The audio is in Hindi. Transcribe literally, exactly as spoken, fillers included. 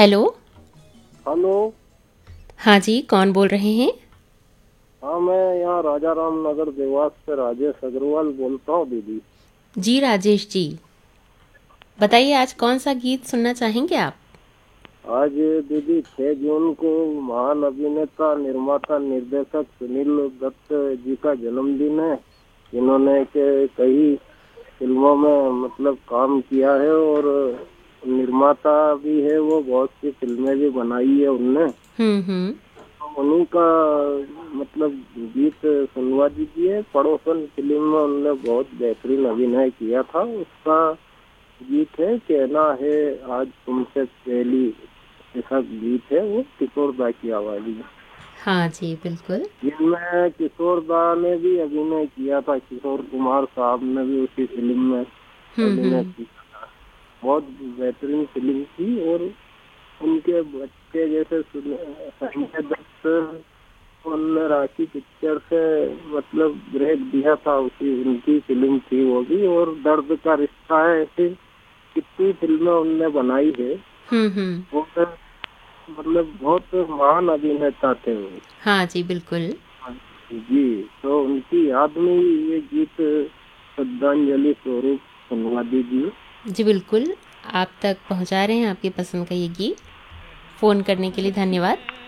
हेलो। हेलो। हाँ जी, कौन बोल रहे हैं? हाँ, मैं यहाँ राजा राम नगर देवास से राजेश अग्रवाल बोलता हूँ दीदी। जी राजेश जी, बताइए आज कौन सा गीत सुनना चाहेंगे आप? आज दीदी छह जून को महान अभिनेता निर्माता निर्देशक सुनील दत्त जी का जन्मदिन है। इन्होंने के कई फिल्मों में मतलब काम किया है और निर्माता भी है, वो बहुत सी फिल्में भी बनाई है उनने। हम्म हम्म। उन्हीं का मतलब गीत सुनवा दीजिए। पड़ोसन फिल्म में उन्होंने बहुत बेहतरीन अभिनय किया था। उसका गीत है कहना है आज तुमसे पहली, ऐसा गीत है, वो किशोर दा की आवाज में। हाँ जी, बिल्कुल। जिनमें किशोर दा ने भी अभिनय किया था, किशोर कुमार साहब ने भी उसी फिल्म में हम्म अभिनय हम्म। किया था। बहुत बेहतरीन फिल्म थी। और उनके बच्चे जैसे सुन- संजय दत्त, उनने रांची पिक्चर से मतलब ब्रेक दिया था, उसी उनकी फिल्म थी वो भी। और दर्द का रिश्ता है, ऐसी कितनी फिल्में उनने बनाई है। हम्म हम्म। वो तो मतलब बहुत महान अभिनेता थे वो। हाँ जी, बिल्कुल। जी, तो उनकी याद में ही ये गीत श्रद्धांजलि स्वरूप सुनवा दीजिए। जी बिल्कुल, आप तक पहुंचा रहे हैं आपकी पसंद का ये गीत। फ़ोन करने के लिए धन्यवाद।